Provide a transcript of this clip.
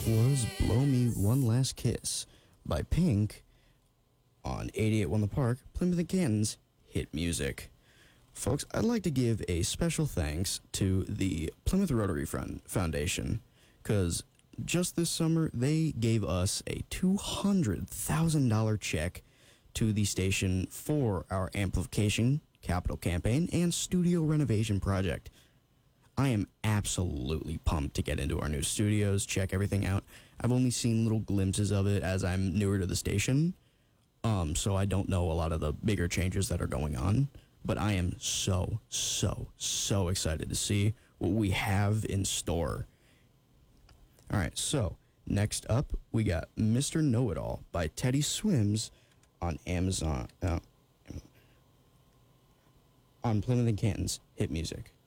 was Blow Me One Last Kiss by Pink on 88.1 The Park, Plymouth and Canton's hit music. Folks, I'd like to give a special thanks to the Plymouth Rotary Foundation, because just this summer they gave us a $200,000 check to the station for our amplification capital campaign and studio renovation project. I am absolutely pumped to get into our new studios, check everything out. I've only seen little glimpses of it as I'm newer to the station, so I don't know a lot of the bigger changes that are going on. But I am so excited to see what we have in store. All right, so next up, we got Mr. Know-It-All by Teddy Swims on Amazon, on Plymouth and Canton's hit music.